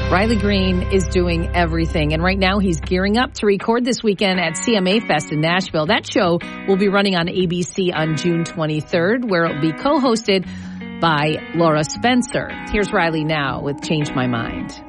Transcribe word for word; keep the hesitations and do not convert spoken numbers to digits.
Riley Green is doing everything, and right now he's gearing up to record this weekend at C M A Fest in Nashville. That show will be running on A B C on June twenty-third, where it will be co-hosted by Laura Spencer. Here's Riley now with Change My Mind.